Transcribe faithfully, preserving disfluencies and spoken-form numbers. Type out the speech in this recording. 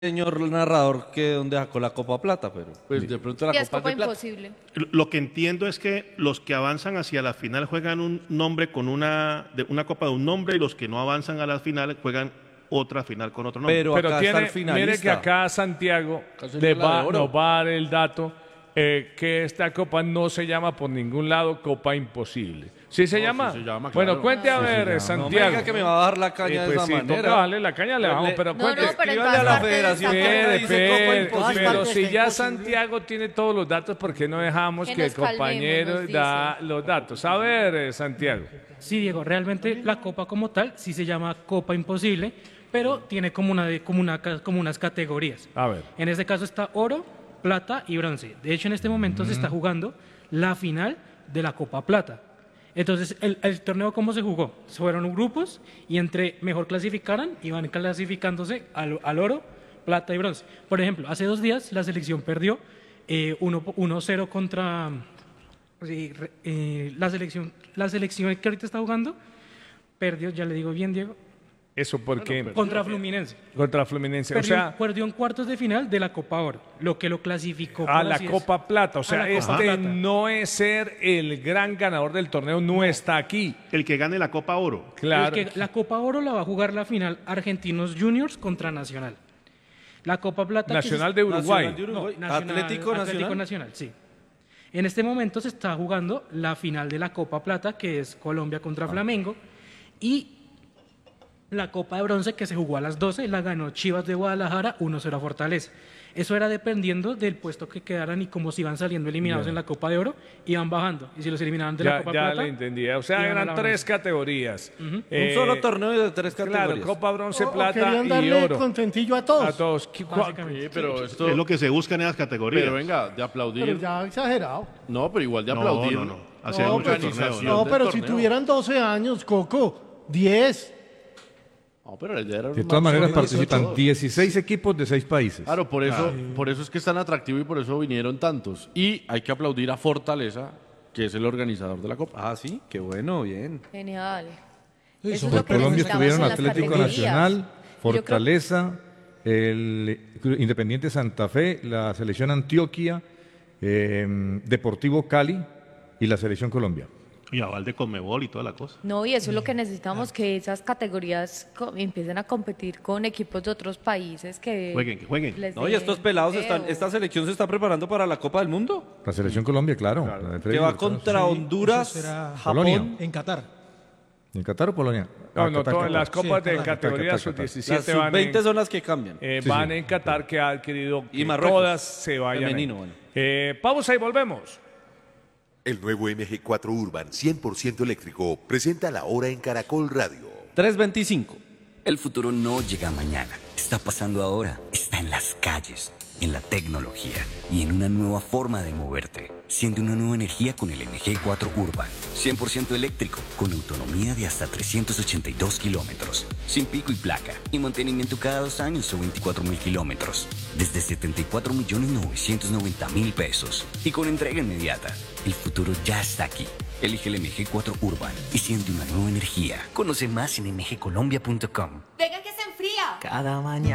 señor narrador que dónde sacó la Copa Plata, pero pues de pronto la Y es Copa Copa de Plata. Imposible. Lo que entiendo es que los que avanzan hacia la final juegan un nombre con una, de, una copa de un nombre y los que no avanzan a la final juegan otra final con otro nombre. pero, Pero acá tiene, está el finalista. mire que acá Santiago Acá le sería la va, de oro. nos va a dar el dato eh, que esta copa no se llama por ningún lado Copa Imposible. ¿Sí se No, llama? sí se llama, Bueno, claro. cuente a Sí se ver, llama. Santiago. No me diga que me va a dar la caña Eh, de pues esa sí, manera. toca darle la caña, le Pues vamos, le- pero No, cuente. no, pero en Escríbale a todas la partes federación está que Espere, dice Copa espere, Imposible. pero Está si ya imposible. Santiago tiene todos los datos, ¿por qué no dejamos Que que el nos calmemos, compañero nos da dice. los datos? A ver, eh, Santiago. Sí, Diego, realmente la copa como tal sí se llama Copa Imposible, pero tiene como, una, de- como, una, ca- como unas categorías. A ver. En este caso está oro, plata y bronce. De hecho, en este momento se está jugando la final de la Copa Plata. Entonces, el, el torneo, ¿cómo se jugó? Fueron grupos y entre mejor clasificaran, iban clasificándose al, al oro, plata y bronce. Por ejemplo, hace dos días la selección perdió eh, uno cero contra... sí, re- eh, la, selección, la selección que ahorita está jugando perdió, ya le digo bien, Diego, Eso porque contra Fluminense. contra Fluminense, o Perdió, sea, perdió en cuartos de final de la Copa Oro, lo que lo clasificó a por la así es- Copa Plata, o a sea, la Copa este Plata. no es ser el gran ganador del torneo, no está aquí. El que gane la Copa Oro. Claro. El que- la Copa Oro la va a jugar la final Argentinos Juniors contra Nacional. La Copa Plata... que Nacional se- de Uruguay. Nacional de Uruguay. No, Nacional- Atlético Nacional. Atlético Nacional, sí. En este momento se está jugando la final de la Copa Plata, que es Colombia contra Flamengo, y la Copa de Bronce, que se jugó a las doce, la ganó Chivas de Guadalajara uno cero a Fortaleza. Eso era dependiendo del puesto que quedaran y cómo se iban saliendo eliminados en la Copa de Oro, iban bajando. Y si los eliminaban de la Ya, Copa ya Plata... le entendía. O sea, iban a eran la tres bronce. categorías. Eh, Un solo torneo de tres Claro, categorías. Copa, Bronce, O- o Plata querían y darle Oro. contentillo a todos. A todos. ¿Qué- cua- Básicamente. Sí, pero esto, Es lo que se busca en esas categorías. pero venga, de aplaudir. Pero ya exagerado. No, pero igual de No, aplaudir. no, no. Así hay No, muchos pero, torneos. no, del pero si torneo. tuvieran doce años, Coco, diez. No, pero la idea era De una todas maneras opción de participan todos. dieciséis equipos de seis países. Claro, por eso, por eso es que es tan atractivo y por eso vinieron tantos. Y hay que aplaudir a Fortaleza, que es el organizador de la Copa. Ah, sí, qué bueno, bien. Genial. Por Eso es lo que Colombia necesitamos estuvieron en las Atlético categorías. Nacional, Yo creo- Fortaleza, el Independiente Santa Fe, la Selección Antioquia, eh, Deportivo Cali y la Selección Colombia. Y aval de Conmebol y toda la cosa. No, y eso es lo que necesitamos, que esas categorías co- empiecen a competir con equipos de otros países que... Jueguen, que jueguen. les No, y dé estos pelados feo. están, esta selección se está preparando para la Copa del Mundo, La Selección Colombia, claro. la de tres que va libertadores. contra Honduras, eso será Polonia. Japón. En Qatar. ¿En Qatar o Polonia? No, Ah, no, Qatar, todas Qatar. las copas Sí, de Qatar, categoría Qatar, Qatar. Las sub-diecisiete sub van, veinte en, son las que cambian. eh, Sí, van sí. en Qatar, que ha adquirido Y que Marruecos. todas se vayan. Femenino, ahí. bueno. Eh, pausa y volvemos. El nuevo M G cuatro Urban cien por ciento eléctrico presenta la hora en Caracol Radio. tres veinticinco. El futuro no llega mañana, está pasando ahora, está en las calles, en la tecnología y en una nueva forma de moverte. Siente una nueva energía con el M G cuatro Urban, cien por ciento eléctrico, con autonomía de hasta trescientos ochenta y dos kilómetros, sin pico y placa, y mantenimiento cada dos años o veinticuatro mil kilómetros, desde setenta y cuatro millones novecientos noventa mil pesos, y con entrega inmediata. El futuro ya está aquí. Elige el M G cuatro Urban y siente una nueva energía. Conoce más en m g colombia punto com. Venga que se enfría. Cada mañana.